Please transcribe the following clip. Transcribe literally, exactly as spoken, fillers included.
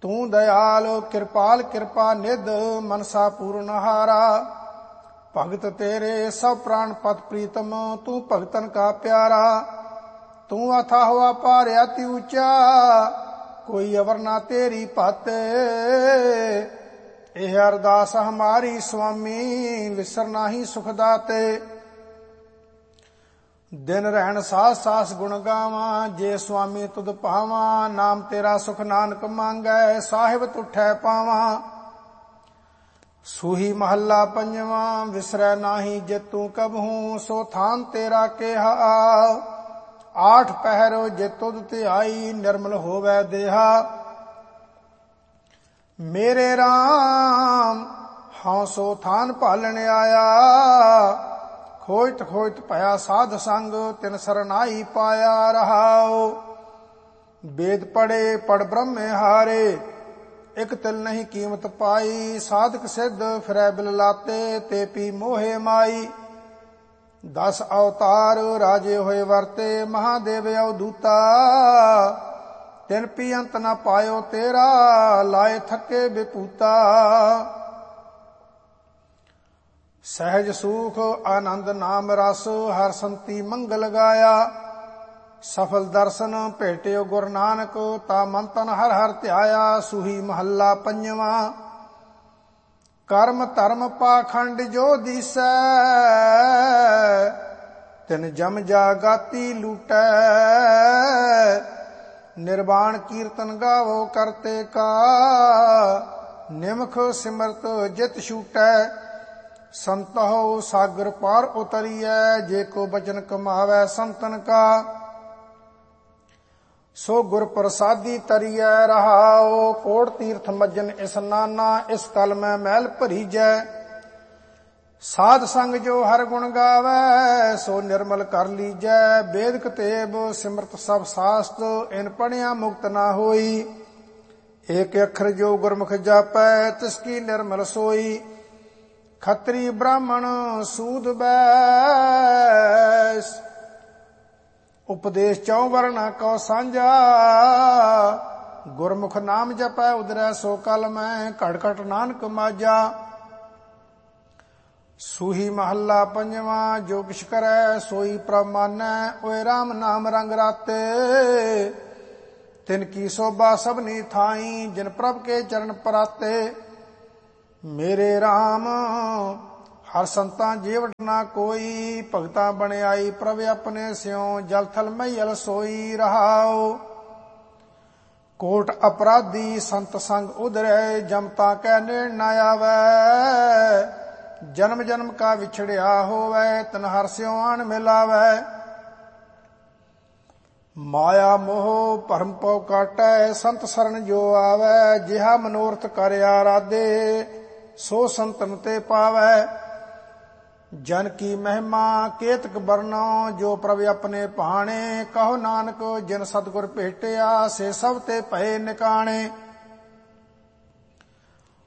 ਤੂੰ ਦਇਆਲ ਕਿਰਪਾਲ ਕਿਰਪਾ ਨਿਧ ਮਨਸਾ ਪੂਰਨਹਾਰਾ। ਭਗਤ तेरे सब प्राण पत प्रीतम तू भगतन का प्यारा। तू अथाह अपार अति ऊंचा कोई अवर ना तेरी पत। यह अरदास हमारी स्वामी विसर नाही सुख दाते। दिन रहन सास सास गुण गावा जे स्वामी तुद पावा। नाम तेरा सुख नानक मांगै साहिब तुठै पावा। सूही महला पंजवा विसरै नाही जेतू कबहू सो थान तेरा केहा। आठ पहर जे तुद ध्याई निर्मल होवै देहा। मेरे राम हाँ सो थान भालन आया। खोजत खोजत भया साध संग तिन सरनाई पाया रहाओ। वेद पढ़े पढ़ ब्रह्मे हारे एक तिल नहीं कीमत पाई। साधक सिद्ध फिरै बिल लाते ते पी मोहे माई। दस अवतार राजे होए वरते महादेव अवधूता। तिन पी अंत न पायो तेरा लाए थके बेपूता। सहज सुख आनंद नाम रस हर संति मंगल गाया। सफल दर्शन भेटियो गुरु नानक ता मन तन हर हर ध्याया। सूही महला पंजवा कर्म धर्म पाखंड जो दिसै तिन जम जागाती लूटै। निर्वाण कीर्तन गावो करते का निमख सिमरत जित छूटै। संतहो सागर पार उतरियै जे को बचन कमावै संतन का। सो गुर प्रसादी तरियै रहाओ। कोट तीर्थ मज्जन स्नाना इस कल में मैल भरीजै। साध संग जो हर गुण गावै सो निर्मल कर लीजै। वेद कतेब सिमरत सब शास्त्र इन पढ़िया मुक्त ना होई। एक अखर जो गुरमुख जापै तिसकी निर्मल सोई। खत्री ब्राह्मण सूद बैस उपदेश चौ वर्ण कौ सांझा। गुरमुख नाम जपै उदरै सो कल मैं घट घट नानक माजा। सूही महला पंजवा जो किछ करै सोई प्रभ मानै। ओए राम नाम रंग राते तिनकी शोभा सबनी थाई। जिन प्रभ के चरण पराते मेरे राम हर संतां जेवट ना कोई। भगतां बणियाई प्रभ अपने स्यों जल थल मैयल सोई रहाओ। कोट अपराधी संत संग उधरे जमता कै नेड़ न आवे। जन्म जन्म का विछड़िया होवे तन हर स्यों आन मिलावे। माया मोह भरम पौ काटै संत शरण जो आवे। जिहा मनोरथ कर आराधे सो संतन ते पावै। जन की महिमा केतक बरनो जो प्रभु अपने भाणे। कहो नानक जिन सतगुर भेटिया से सब ते भये निकाणे।